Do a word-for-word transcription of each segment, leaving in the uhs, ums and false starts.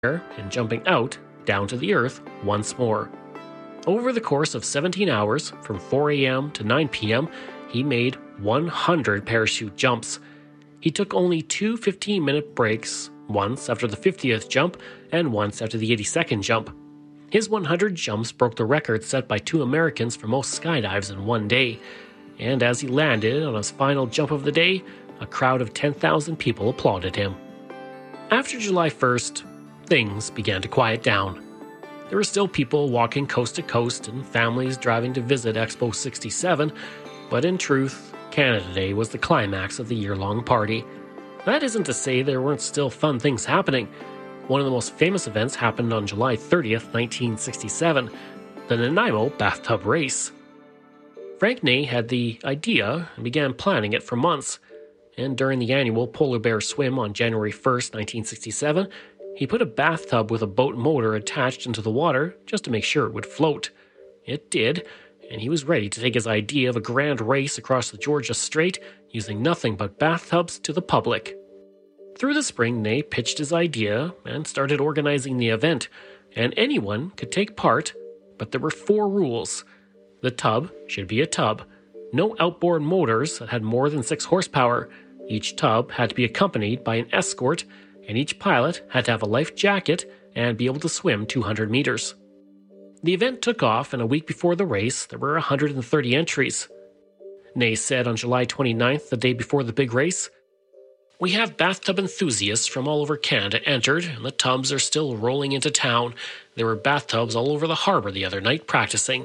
and jumping out down to the earth once more. Over the course of seventeen hours, from four a.m. to nine p.m., he made one hundred parachute jumps. He took only two fifteen-minute breaks, once after the fiftieth jump and once after the eighty-second jump. His one hundred jumps broke the record set by two Americans for most skydives in one day, and as he landed on his final jump of the day, a crowd of ten thousand people applauded him. After July first, things began to quiet down. There were still people walking coast to coast and families driving to visit Expo sixty-seven, but in truth, Canada Day was the climax of the year-long party. That isn't to say there weren't still fun things happening. One of the most famous events happened on July thirtieth, nineteen sixty-seven, the Nanaimo Bathtub Race. Frank Ney had the idea and began planning it for months, and during the annual Polar Bear Swim on January first, nineteen sixty-seven, he put a bathtub with a boat motor attached into the water just to make sure it would float. It did, and he was ready to take his idea of a grand race across the Georgia Strait using nothing but bathtubs to the public. Through the spring, Ney pitched his idea and started organizing the event, and anyone could take part, but there were four rules. The tub should be a tub, no outboard motors that had more than six horsepower, each tub had to be accompanied by an escort, and each pilot had to have a life jacket and be able to swim two hundred meters. The event took off, and a week before the race, there were one hundred thirty entries. Ney said on July twenty-ninth, the day before the big race, "We have bathtub enthusiasts from all over Canada entered, and the tubs are still rolling into town. There were bathtubs all over the harbor the other night practicing."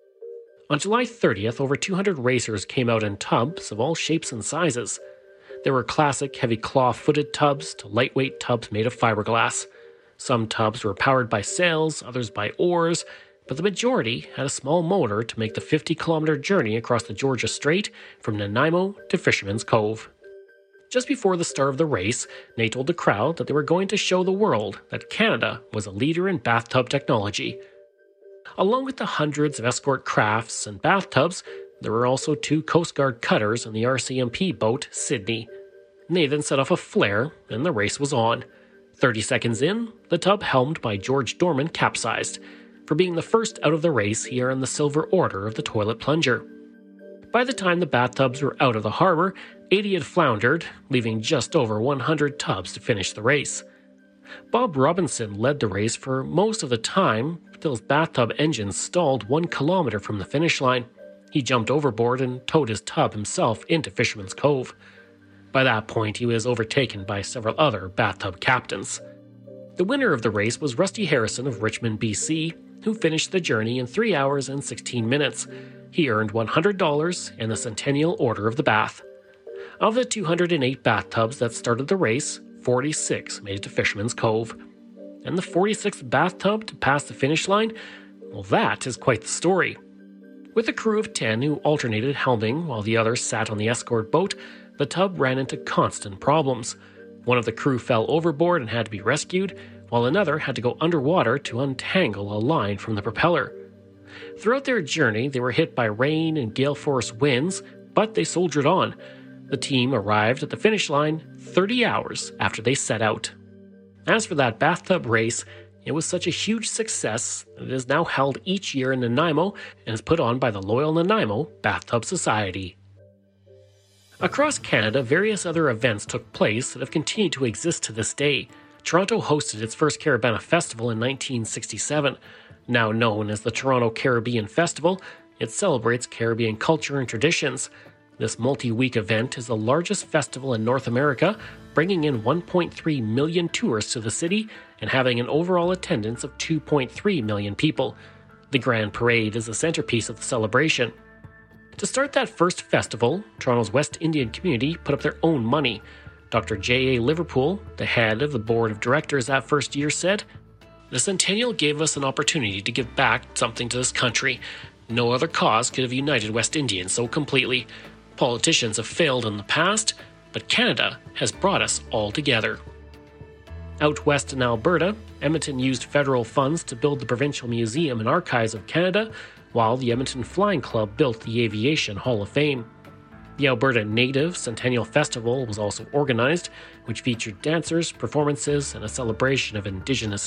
On July thirtieth, over two hundred racers came out in tubs of all shapes and sizes. There were classic heavy claw-footed tubs to lightweight tubs made of fiberglass. Some tubs were powered by sails, others by oars, but the majority had a small motor to make the fifty-kilometer journey across the Georgia Strait from Nanaimo to Fisherman's Cove. Just before the start of the race, Ney told the crowd that they were going to show the world that Canada was a leader in bathtub technology. Along with the hundreds of escort crafts and bathtubs, there were also two Coast Guard cutters and the R C M P boat, Sydney. Ney then set off a flare, and the race was on. Thirty seconds in, the tub helmed by George Dorman capsized. For being the first out of the race, he earned the Silver Order of the Toilet Plunger. By the time the bathtubs were out of the harbor, eighty had floundered, leaving just over one hundred tubs to finish the race. Bob Robinson led the race for most of the time, until his bathtub engine stalled one kilometer from the finish line. He jumped overboard and towed his tub himself into Fisherman's Cove. By that point, he was overtaken by several other bathtub captains. The winner of the race was Rusty Harrison of Richmond, B C, who finished the journey in three hours and sixteen minutes. He earned one hundred dollars and the Centennial Order of the Bath. Of the two hundred eight bathtubs that started the race, forty-six made it to Fisherman's Cove. And the forty-sixth bathtub to pass the finish line? Well, that is quite the story. With a crew of ten who alternated helming while the others sat on the escort boat, the tub ran into constant problems. One of the crew fell overboard and had to be rescued, while another had to go underwater to untangle a line from the propeller. Throughout their journey, they were hit by rain and gale-force winds, but they soldiered on. The team arrived at the finish line thirty hours after they set out. As for that bathtub race, it was such a huge success that it is now held each year in Nanaimo and is put on by the Loyal Nanaimo Bathtub Society. Across Canada, various other events took place that have continued to exist to this day. Toronto hosted its first Caribana Festival in nineteen sixty-seven. Now known as the Toronto Caribbean Festival, it celebrates Caribbean culture and traditions. This multi-week event is the largest festival in North America, bringing in one point three million tourists to the city and having an overall attendance of two point three million people. The Grand Parade is the centerpiece of the celebration. To start that first festival, Toronto's West Indian community put up their own money. Doctor J A Liverpool, the head of the board of directors that first year, said, "The Centennial gave us an opportunity to give back something to this country. No other cause could have united West Indians so completely. Politicians have failed in the past, but Canada has brought us all together." Out west in Alberta, Edmonton used federal funds to build the Provincial Museum and Archives of Canada, while the Edmonton Flying Club built the Aviation Hall of Fame. The Alberta Native Centennial Festival was also organized, which featured dancers, performances, and a celebration of Indigenous